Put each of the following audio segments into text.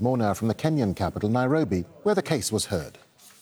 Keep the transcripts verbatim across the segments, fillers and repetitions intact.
More now from the Kenyan capital, Nairobi, where the case was heard.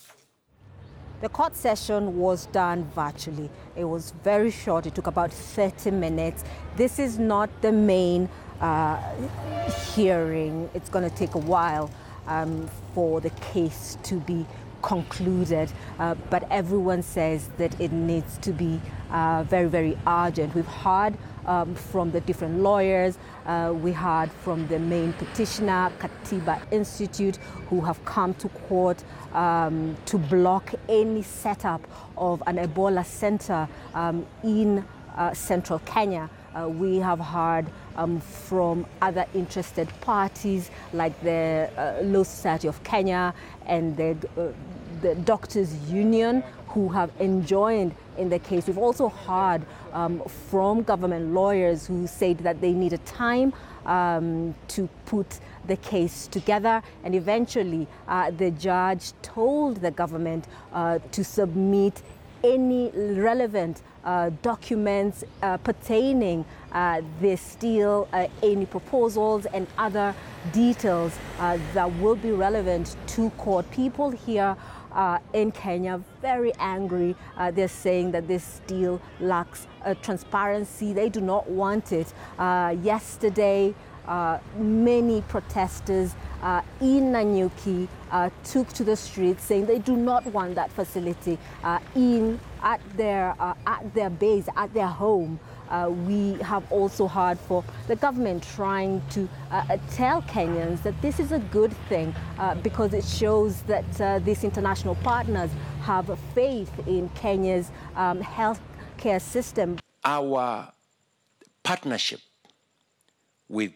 The court session was done virtually. It was very short. It took about thirty minutes. This is not the main uh, hearing. It's going to take a while um, for the case to be concluded, uh, but everyone says that it needs to be uh, very, very urgent. We've heard um, from the different lawyers, uh, we heard from the main petitioner, Katiba Institute, who have come to court um, to block any setup of an Ebola center um, in uh, central Kenya. Uh, we have heard um, from other interested parties like the uh, Law Society of Kenya and the, uh, the Doctors Union, who have enjoined in the case. We've also heard um, from government lawyers who said that they needed time um, to put the case together, and eventually uh, the judge told the government uh, to submit any relevant uh, documents uh, pertaining uh, this deal, uh, any proposals and other details uh, that will be relevant to court. People here uh, in Kenya very angry. Uh, they're saying that this deal lacks uh, transparency. They do not want it. Uh, yesterday, Uh, many protesters uh, in Nanyuki uh, took to the streets saying they do not want that facility uh, in at their uh, at their base, at their home. Uh, we have also heard for the government trying to uh, tell Kenyans that this is a good thing uh, because it shows that uh, these international partners have faith in Kenya's um, health care system. Our partnership with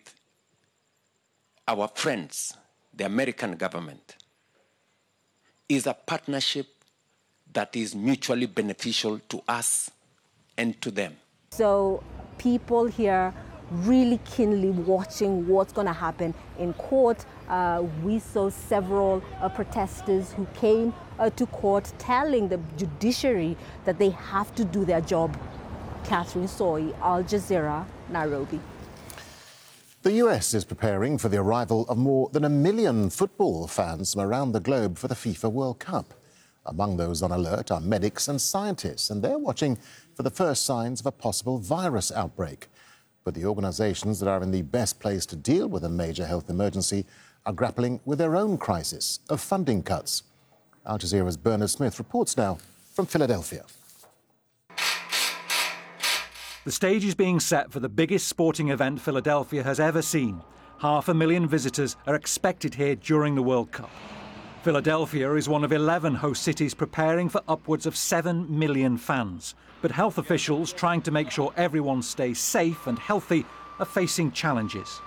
our friends, the American government, is a partnership that is mutually beneficial to us and to them. So people here really keenly watching what's going to happen in court. Uh, we saw several uh, protesters who came uh, to court telling the judiciary that they have to do their job. Catherine Soy, Al Jazeera, Nairobi. The U S is preparing for the arrival of more than a million football fans from around the globe for the FIFA World Cup. Among those on alert are medics and scientists, and they're watching for the first signs of a possible virus outbreak. But the organisations that are in the best place to deal with a major health emergency are grappling with their own crisis of funding cuts. Al Jazeera's Bernard Smith reports now from Philadelphia. The stage is being set for the biggest sporting event Philadelphia has ever seen. Half a million visitors are expected here during the World Cup. Philadelphia is one of eleven host cities preparing for upwards of seven million fans. But health officials trying to make sure everyone stays safe and healthy are facing challenges.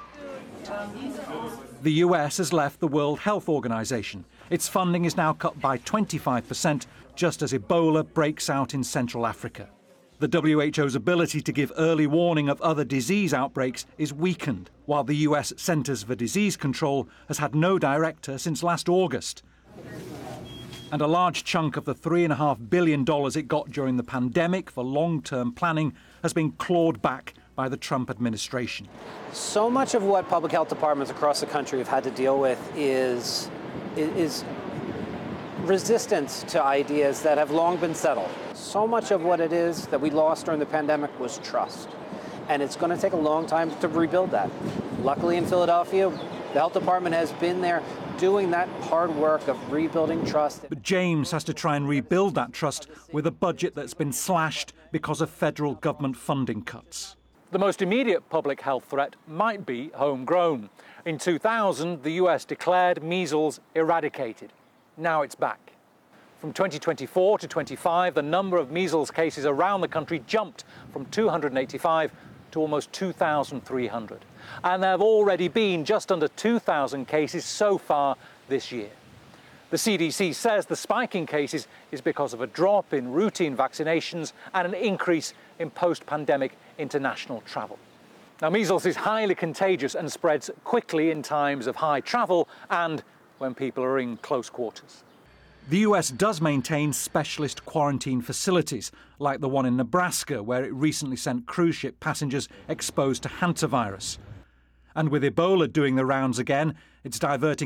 The U S has left the World Health Organization. Its funding is now cut by twenty-five percent, just as Ebola breaks out in Central Africa. The W H O's ability to give early warning of other disease outbreaks is weakened, while the U S Centers for Disease Control has had no director since last August. And a large chunk of the three point five billion dollars it got during the pandemic for long-term planning has been clawed back by the Trump administration. So much of what public health departments across the country have had to deal with is, is resistance to ideas that have long been settled. So much of what it is that we lost during the pandemic was trust. And it's going to take a long time to rebuild that. Luckily in Philadelphia, the health department has been there doing that hard work of rebuilding trust. But James has to try and rebuild that trust with a budget that's been slashed because of federal government funding cuts. The most immediate public health threat might be homegrown. In two thousand, the U S declared measles eradicated. Now it's back. From twenty twenty-four to twenty-five, the number of measles cases around the country jumped from two hundred eighty-five to almost two thousand three hundred. And there have already been just under two thousand cases so far this year. The C D C says the spike in cases is because of a drop in routine vaccinations and an increase in post-pandemic international travel. Now, measles is highly contagious and spreads quickly in times of high travel and when people are in close quarters. The U S does maintain specialist quarantine facilities, like the one in Nebraska, where it recently sent cruise ship passengers exposed to hantavirus. And with Ebola doing the rounds again, it's diverting